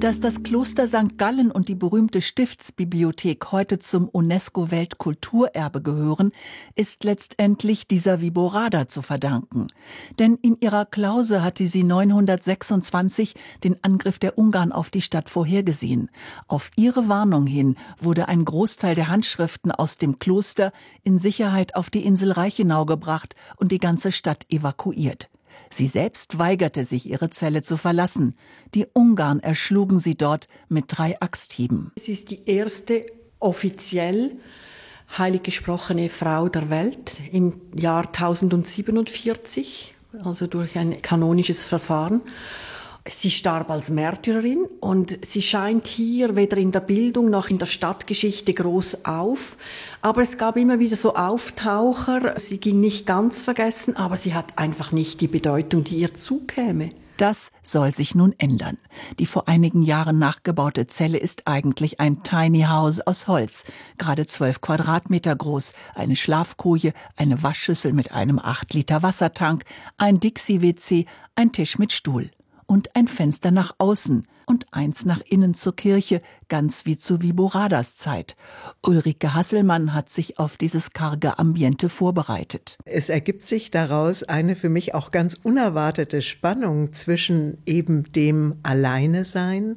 Dass das Kloster St. Gallen und die berühmte Stiftsbibliothek heute zum UNESCO-Weltkulturerbe gehören, ist letztendlich dieser Viborada zu verdanken. Denn in ihrer Klause hatte sie 926 den Angriff der Ungarn auf die Stadt vorhergesehen. Auf ihre Warnung hin wurde ein Großteil der Handschriften aus dem Kloster in Sicherheit auf die Insel Reichenau gebracht und die ganze Stadt evakuiert. Sie selbst weigerte sich, ihre Zelle zu verlassen. Die Ungarn erschlugen sie dort mit 3 Axthieben. Sie ist die erste offiziell heilig gesprochene Frau der Welt im Jahr 1047, also durch ein kanonisches Verfahren. Sie starb als Märtyrerin und sie scheint hier weder in der Bildung noch in der Stadtgeschichte groß auf. Aber es gab immer wieder so Auftaucher. Sie ging nicht ganz vergessen, aber sie hat einfach nicht die Bedeutung, die ihr zukäme. Das soll sich nun ändern. Die vor einigen Jahren nachgebaute Zelle ist eigentlich ein Tiny House aus Holz, gerade 12 Quadratmeter groß, eine Schlafkoje, eine Waschschüssel mit einem 8 Liter Wassertank, ein Dixie-WC, ein Tisch mit Stuhl. Und ein Fenster nach außen und eins nach innen zur Kirche, ganz wie zu Viboradas Zeit. Ulrike Hasselmann hat sich auf dieses karge Ambiente vorbereitet. Es ergibt sich daraus eine für mich auch ganz unerwartete Spannung zwischen eben dem Alleinesein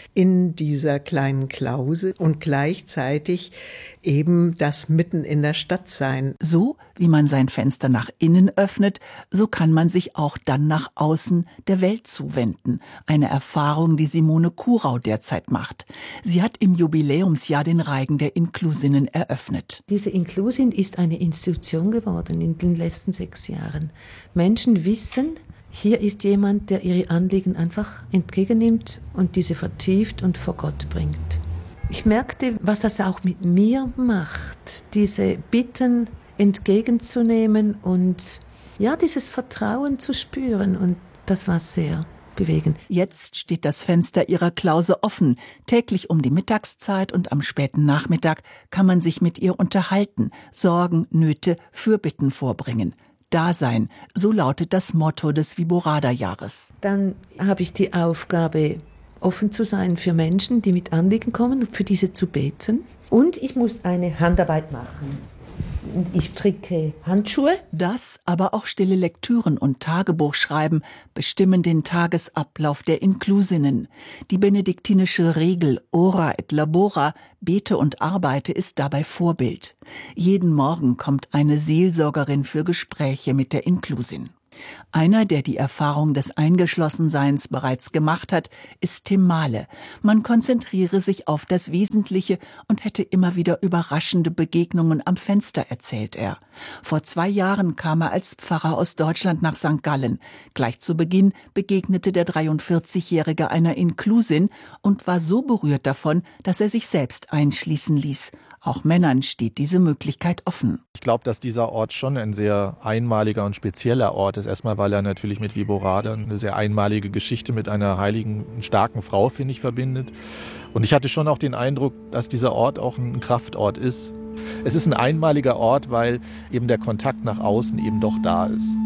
in dieser kleinen Klause und gleichzeitig eben das mitten in der Stadt sein. So wie man sein Fenster nach innen öffnet, so kann man sich auch dann nach außen der Welt zuwenden. Eine Erfahrung, die Simone Kurau derzeit macht. Sie hat im Jubiläumsjahr den Reigen der Inklusinnen eröffnet. Diese Inklusin ist eine Institution geworden in den letzten 6 Jahren. Menschen wissen, hier ist jemand, der ihre Anliegen einfach entgegennimmt und diese vertieft und vor Gott bringt. Ich merkte, was das auch mit mir macht, diese Bitten entgegenzunehmen und ja, dieses Vertrauen zu spüren. Und das war sehr bewegend. Jetzt steht das Fenster ihrer Klause offen. Täglich um die Mittagszeit und am späten Nachmittag kann man sich mit ihr unterhalten, Sorgen, Nöte, Fürbitten vorbringen. Dasein, so lautet das Motto des Viborada-Jahres. Dann habe ich die Aufgabe, offen zu sein für Menschen, die mit Anliegen kommen, für diese zu beten. Und ich muss eine Handarbeit machen. Ich stricke Handschuhe. Das, aber auch stille Lektüren und Tagebuchschreiben bestimmen den Tagesablauf der Inklusinnen. Die benediktinische Regel Ora et labora, bete und arbeite, ist dabei Vorbild. Jeden Morgen kommt eine Seelsorgerin für Gespräche mit der Inklusin. Einer, der die Erfahrung des Eingeschlossenseins bereits gemacht hat, ist Tim Mahle. Man konzentriere sich auf das Wesentliche und hätte immer wieder überraschende Begegnungen am Fenster, erzählt er. Vor 2 Jahren kam er als Pfarrer aus Deutschland nach St. Gallen. Gleich zu Beginn begegnete der 43-Jährige einer Inklusin und war so berührt davon, dass er sich selbst einschließen ließ. Auch Männern steht diese Möglichkeit offen. Ich glaube, dass dieser Ort schon ein sehr einmaliger und spezieller Ort ist. Erstmal, weil er natürlich mit Viborada eine sehr einmalige Geschichte mit einer heiligen, starken Frau, finde ich, verbindet. Und ich hatte schon auch den Eindruck, dass dieser Ort auch ein Kraftort ist. Es ist ein einmaliger Ort, weil eben der Kontakt nach außen eben doch da ist.